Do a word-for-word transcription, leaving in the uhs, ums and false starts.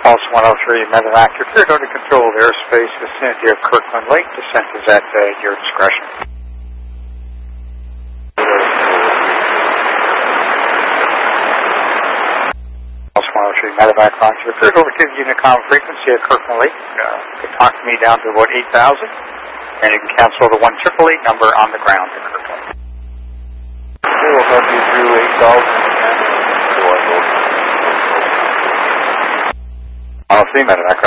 Pulse one oh three, Medevac, you're cleared under controlled airspace vicinity of Kirkland Lake. Descent is at uh, your discretion. Pulse one oh three, Medevac, Roger. You're cleared over to the Unicom frequency at Kirkland Lake. Uh, you can talk to me down to about eight thousand, and you can cancel the one triple eight number on the ground at Kirkland Lake. Okay, we'll talk you through eight thousand. one oh three, Medevac,